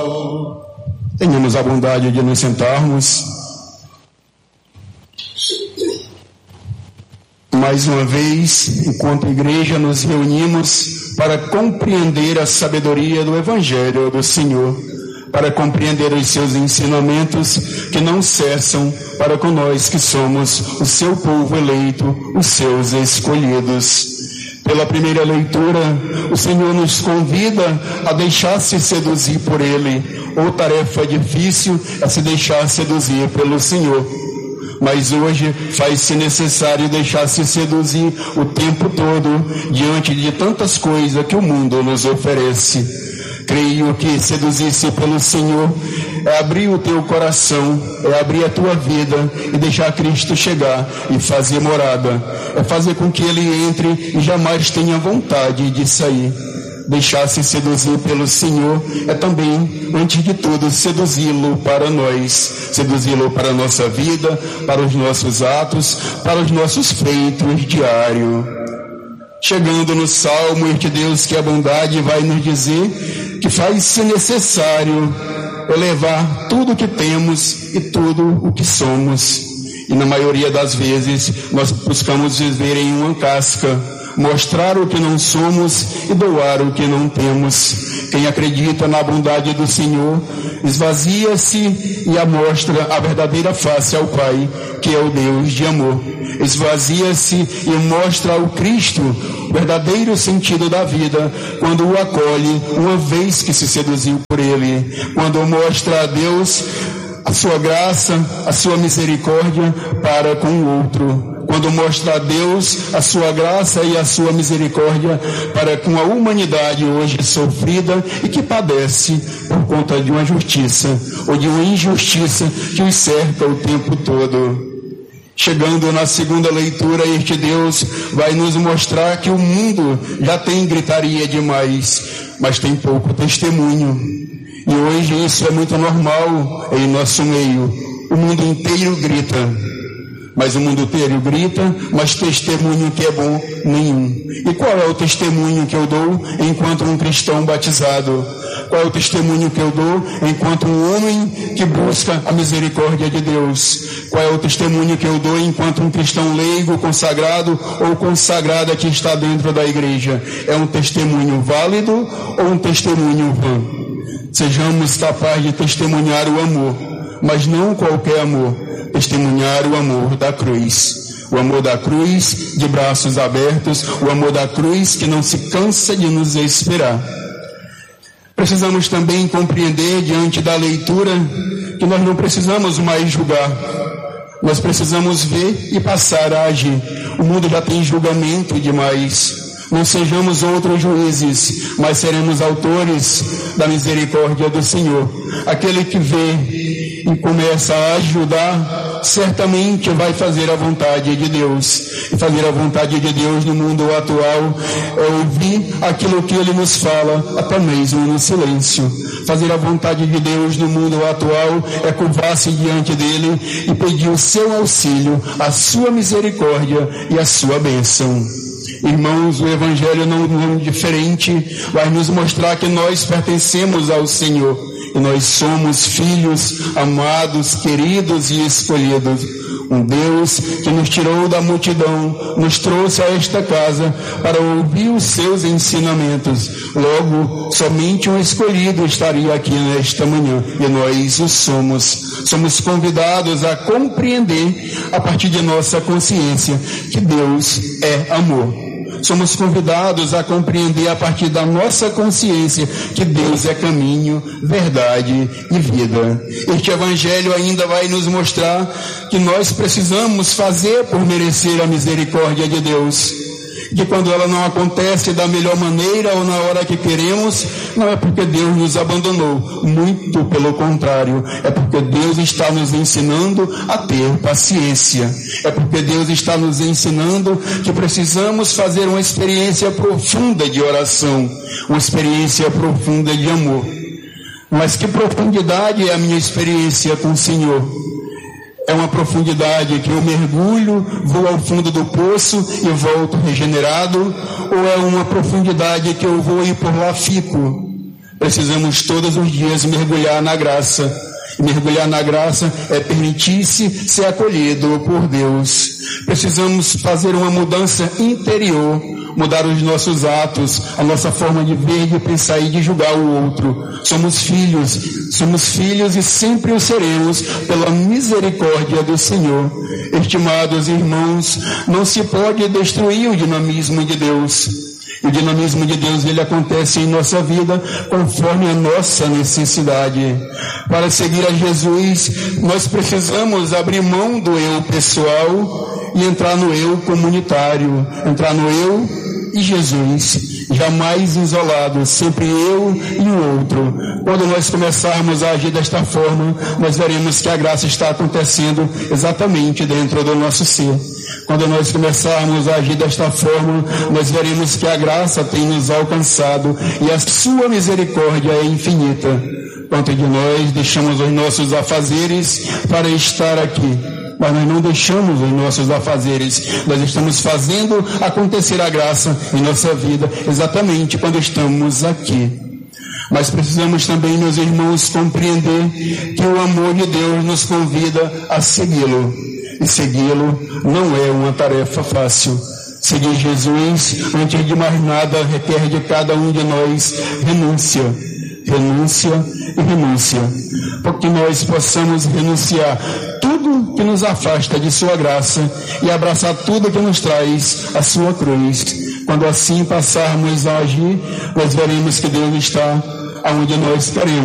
Tenhamos a bondade de nos sentarmos. Mais uma vez, enquanto igreja, nos reunimos para compreender a sabedoria do Evangelho do Senhor, para compreender os seus ensinamentos que não cessam para com nós que somos o seu povo eleito, os seus escolhidos. Pela primeira leitura, o Senhor nos convida a deixar-se seduzir por Ele, ou tarefa difícil é se deixar seduzir pelo Senhor. Mas hoje faz-se necessário deixar-se seduzir o tempo todo diante de tantas coisas que o mundo nos oferece. Creio que seduzir-se pelo Senhor é abrir o teu coração, é abrir a tua vida e deixar Cristo chegar e fazer morada. É fazer com que Ele entre e jamais tenha vontade de sair. Deixar-se seduzir pelo Senhor é também, antes de tudo, seduzi-lo para nós, seduzi-lo para a nossa vida, para os nossos atos, para os nossos feitos diários. Chegando no Salmo, este Deus que é bondade vai nos dizer que faz-se necessário elevar tudo o que temos e tudo o que somos. E na maioria das vezes nós buscamos viver em uma casca, mostrar o que não somos e doar o que não temos. Quem acredita na bondade do Senhor esvazia-se e mostra a verdadeira face ao Pai, que é o Deus de amor. Esvazia-se e mostra ao Cristo o verdadeiro sentido da vida quando o acolhe, uma vez que se seduziu por Ele, quando mostra a Deus a sua graça, a sua misericórdia para com o outro. Quando mostra a Deus a sua graça e a sua misericórdia para com a humanidade hoje sofrida e que padece por conta de uma justiça ou de uma injustiça que os cerca o tempo todo. Chegando na segunda leitura, este Deus vai nos mostrar que o mundo já tem gritaria demais, mas tem pouco testemunho. E hoje isso é muito normal em nosso meio. O mundo inteiro grita. Mas o mundo inteiro grita, mas testemunho que é bom, nenhum. E qual é o testemunho que eu dou enquanto um cristão batizado? Qual é o testemunho que eu dou enquanto um homem que busca a misericórdia de Deus? Qual é o testemunho que eu dou enquanto um cristão leigo, consagrado ou consagrada que está dentro da igreja? É um testemunho válido ou um testemunho vã? Sejamos capazes de testemunhar o amor, mas não qualquer amor. Testemunhar o amor da cruz. O amor da cruz de braços abertos, o amor da cruz que não se cansa de nos esperar. Precisamos também compreender diante da leitura que nós não precisamos mais julgar. Nós precisamos ver e passar a agir. O mundo já tem julgamento demais. Não sejamos outros juízes, mas seremos autores da misericórdia do Senhor. Aquele que vê e começa a ajudar, certamente vai fazer a vontade de Deus. E fazer a vontade de Deus no mundo atual é ouvir aquilo que Ele nos fala, até mesmo no silêncio. Fazer a vontade de Deus no mundo atual é curvar-se diante dEle e pedir o seu auxílio, a sua misericórdia e a sua bênção. Irmãos, o Evangelho não é diferente, vai nos mostrar que nós pertencemos ao Senhor e nós somos filhos amados, queridos e escolhidos. Um Deus que nos tirou da multidão, nos trouxe a esta casa para ouvir os seus ensinamentos. Logo, somente um escolhido estaria aqui nesta manhã e nós o somos. Somos convidados a compreender a partir de nossa consciência que Deus é amor. Somos convidados a compreender a partir da nossa consciência que Deus é caminho, verdade e vida. Este Evangelho ainda vai nos mostrar que nós precisamos fazer por merecer a misericórdia de Deus. Que quando ela não acontece da melhor maneira ou na hora que queremos, não é porque Deus nos abandonou, muito pelo contrário, é porque Deus está nos ensinando a ter paciência, é porque Deus está nos ensinando que precisamos fazer uma experiência profunda de oração, uma experiência profunda de amor. Mas que profundidade é a minha experiência com o Senhor? É uma profundidade que eu mergulho, vou ao fundo do poço e volto regenerado? Ou é uma profundidade que eu vou e por lá fico? Precisamos todos os dias mergulhar na graça. Mergulhar na graça é permitir-se ser acolhido por Deus. Precisamos fazer uma mudança interior, mudar os nossos atos, a nossa forma de ver, de pensar e de julgar o outro. Somos filhos e sempre o seremos pela misericórdia do Senhor. Estimados irmãos, não se pode destruir o dinamismo de Deus. O dinamismo de Deus, ele acontece em nossa vida conforme a nossa necessidade. Para seguir a Jesus, nós precisamos abrir mão do eu pessoal e entrar no eu comunitário, entrar no eu e Jesus, jamais isolado, sempre eu e o outro. Quando nós começarmos a agir desta forma, nós veremos que a graça está acontecendo exatamente dentro do nosso ser. Quando nós começarmos a agir desta forma, nós veremos que a graça tem nos alcançado e a sua misericórdia é infinita. Quanto de nós deixamos os nossos afazeres para estar aqui, mas nós não deixamos os nossos afazeres, nós estamos fazendo acontecer a graça em nossa vida, exatamente quando estamos aqui. Mas precisamos também, meus irmãos, compreender que o amor de Deus nos convida a segui-lo. E segui-lo não é uma tarefa fácil. Seguir Jesus, antes de mais nada, requer de cada um de nós renúncia. Renúncia e renúncia. Para que nós possamos renunciar tudo que nos afasta de sua graça e abraçar tudo que nos traz a sua cruz. Quando assim passarmos a agir, nós veremos que Deus está aonde nós queremos.